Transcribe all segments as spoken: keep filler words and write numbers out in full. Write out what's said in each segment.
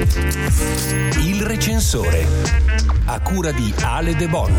Il recensore, a cura di Ale De Bon.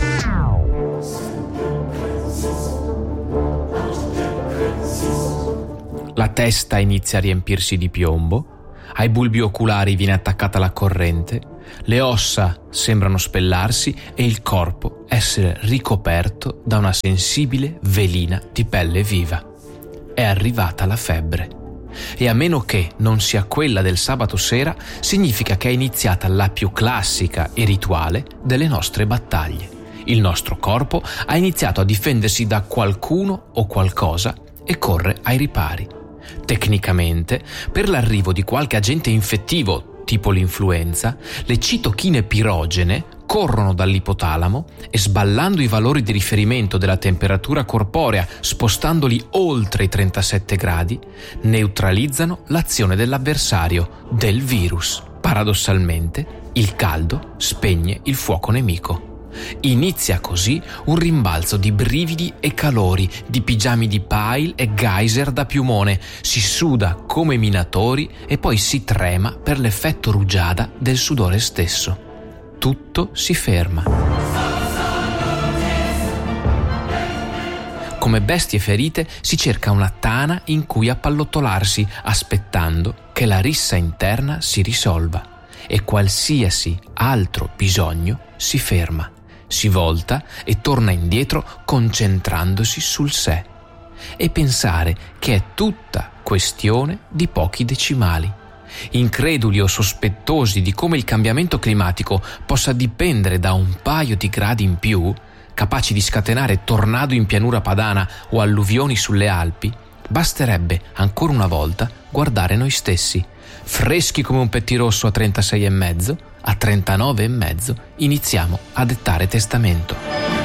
La testa inizia a riempirsi di piombo, ai bulbi oculari viene attaccata la corrente, le ossa sembrano spellarsi e il corpo essere ricoperto da una sensibile velina di pelle viva. È arrivata la febbre. E a meno che non sia quella del sabato sera, significa che è iniziata la più classica e rituale delle nostre battaglie. Il nostro corpo ha iniziato a difendersi da qualcuno o qualcosa e corre ai ripari. Tecnicamente, per l'arrivo di qualche agente infettivo, tipo l'influenza, le citochine pirogene corrono dall'ipotalamo e, sballando i valori di riferimento della temperatura corporea, spostandoli oltre i trentasette gradi, neutralizzano l'azione dell'avversario, del virus. Paradossalmente, il caldo spegne il fuoco nemico. Inizia così un rimbalzo di brividi e calori, di pigiami di pile e geyser da piumone, si suda come minatori e poi si trema per l'effetto rugiada del sudore stesso. Tutto si ferma. Come bestie ferite si cerca una tana in cui appallottolarsi, aspettando che la rissa interna si risolva, e qualsiasi altro bisogno si ferma. Si volta e torna indietro concentrandosi sul sé e pensare che è tutta questione di pochi decimali. Increduli o sospettosi di come il cambiamento climatico possa dipendere da un paio di gradi in più, capaci di scatenare tornado in pianura padana o alluvioni sulle Alpi, basterebbe ancora una volta guardare noi stessi, freschi come un pettirosso a trentasei e mezzo. A trentanove e mezzo iniziamo a dettare testamento.